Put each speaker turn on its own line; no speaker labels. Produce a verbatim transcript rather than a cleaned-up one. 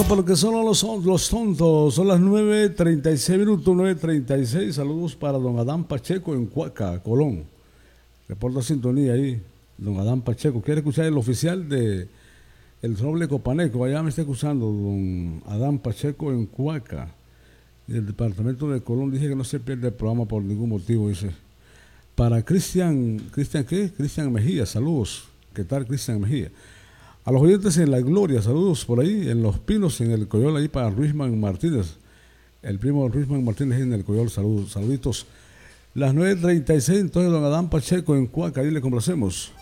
Por lo que son los, los tontos, son las nueve treinta y seis minutos, nueve treinta y seis. Saludos para don Adán Pacheco en Cuaca, Colón. Reporta sintonía ahí, don Adán Pacheco. ¿Quiere escuchar el oficial de El Roble Copaneco? Allá me está escuchando don Adán Pacheco en Cuaca. Del departamento de Colón. Dije que no se pierde el programa por ningún motivo, dice. Para Cristian, ¿Cristian qué? Cristian Mejía, saludos. ¿Qué tal, Cristian Mejía? A los oyentes en La Gloria, saludos por ahí, en Los Pinos, en el Coyol, ahí para Ruizman Martínez. El primo Ruizman Martínez en el Coyol, saludos, saluditos. Las nueve treinta y seis, entonces don Adán Pacheco en Cuaca, ahí le complacemos.